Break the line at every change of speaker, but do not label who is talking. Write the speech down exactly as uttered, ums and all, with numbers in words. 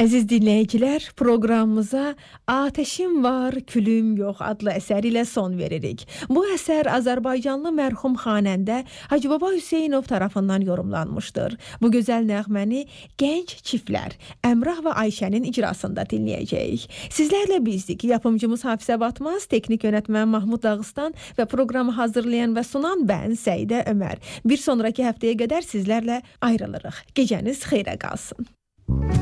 Əziz dinləyicilər, proqramımıza Ateşim var, külüm yox adlı əsər ilə son veririk. Bu əsər Azərbaycanlı mərhum xanəndə Hacıbaba Hüseynov tərəfindən yorumlanmışdır. Bu gözəl nəğməni gənc çiftlər Əmrah və Ayşənin icrasında dinləyəcəyik. Sizlərlə bizdik. Yapımcımız Hafizə Batmaz, teknik yönetmən Mahmud Dağıstan və proqramı hazırlayan və sunan mən Səidə Ömər. Bir sonraki həftəyə qədər sizlərlə ayrılırıq. Gecəniz xeyrə qalsın.